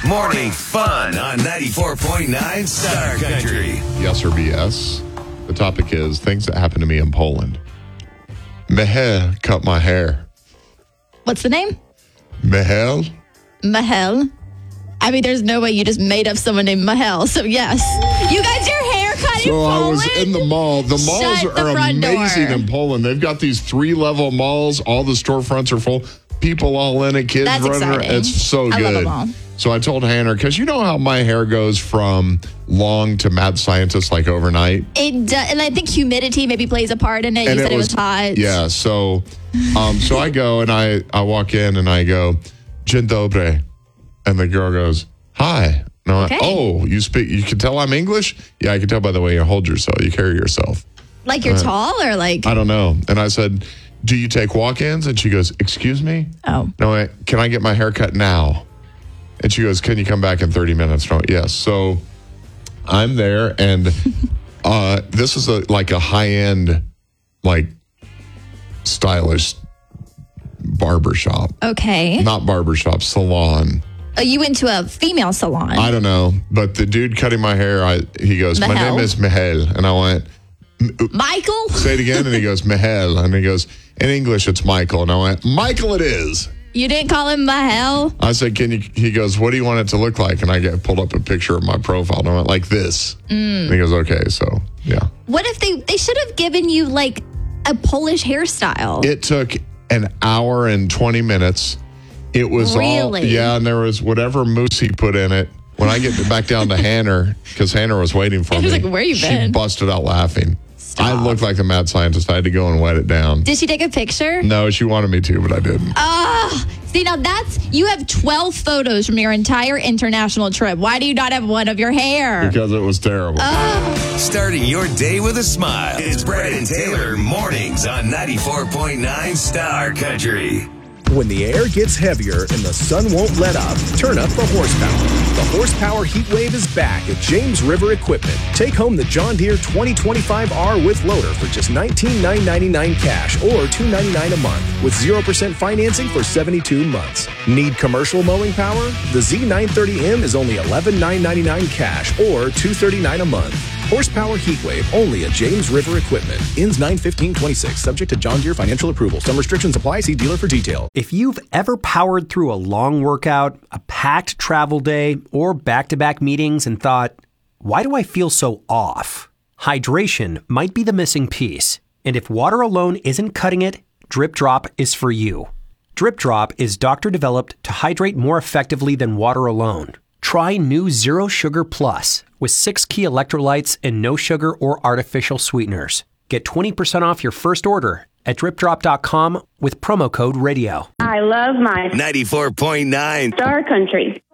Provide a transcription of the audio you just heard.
Morning fun on 94.9 Star Country. Yes or BS. The topic is things that happened to me in Poland. Michal cut my hair. What's the name? Michal? Mahel. I mean, there's no way you just made up someone named Mahel. So, yes. You got your hair cut in Poland? I was in the mall. The malls are amazing in Poland. They've got these 3-level malls. All the storefronts are full. People all in it. Kids running around. It's so good. I love them all. So I told Hannah, because you know how my hair goes from long to mad scientist like overnight? It does, and I think humidity maybe plays a part in it. You said it was hot. Yeah, so I go and I walk in and I go, Dzień dobry. And the girl goes, hi. And I went, oh, you can tell I'm English? Yeah, I can tell by the way you hold yourself, you carry yourself. Like you're tall or like? I don't know. And I said, do you take walk-ins? And she goes, excuse me? Oh. No, can I get my hair cut now? And she goes, can you come back in 30 minutes? No, yes. So I'm there, and this is like a high-end, like, stylish barbershop. Okay. Not barbershop, salon. You went to a female salon. I don't know, but the dude cutting my hair, he goes, my name is Michal. And I went, Michael? Say it again. And he goes, Michal. And he goes, in English, it's Michael. And I went, Michael it is. You didn't call him Mahel? I said, he goes, what do you want it to look like? And I pulled up a picture of my profile. And I went, like this. And he goes, okay, so, yeah. What if they should have given you, like, a Polish hairstyle? It took an hour and 20 minutes. It was really? And there was whatever mousse he put in it. When I get back down to Hannah, because Hannah was waiting for me. Like, where you been? She busted out laughing. Stop. I looked like the mad scientist. I had to go and wet it down. Did she take a picture? No, she wanted me to, but I didn't. See, now you have 12 photos from your entire international trip. Why do you not have one of your hair? Because it was terrible. Starting your day with a smile. It's Brad and Taylor mornings on 94.9 Star Country. When the air gets heavier and the sun won't let up, turn up the horsepower. The Horsepower Heat Wave is back at James River Equipment. Take home the John Deere 2025R with loader for just $19,999 cash or $299 a month with 0% financing for 72 months. Need commercial mowing power? The Z930M is only $11,999 cash or $239 a month. Horsepower Heatwave only at James River Equipment. Ends 9/15/26. Subject to John Deere financial approval. Some restrictions apply. See dealer for detail. If you've ever powered through a long workout, a packed travel day, or back-to-back meetings and thought, why do I feel so off? Hydration might be the missing piece. And if water alone isn't cutting it, Drip Drop is for you. Drip Drop is doctor-developed to hydrate more effectively than water alone. Try new Zero Sugar Plus with 6 key electrolytes and no sugar or artificial sweeteners. Get 20% off your first order at dripdrop.com with promo code radio. I love my 94.9 Star Country.